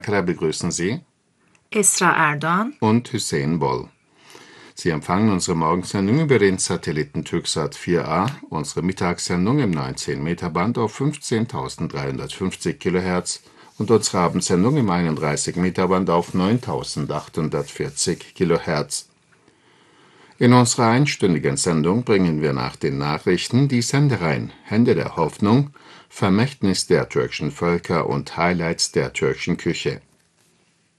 Begrüßen Sie Esra Erdoğan und Hüseyin Bol. Sie empfangen unsere Morgensendung über den Satelliten TürkSat 4A, unsere Mittagssendung im 19-Meter-Band auf 15.350 kHz und unsere Abendsendung im 31-Meter-Band auf 9.840 kHz. In unserer einstündigen Sendung bringen wir nach den Nachrichten die Sendereihen Hände der Hoffnung, Vermächtnis der türkischen Völker und Highlights der türkischen Küche.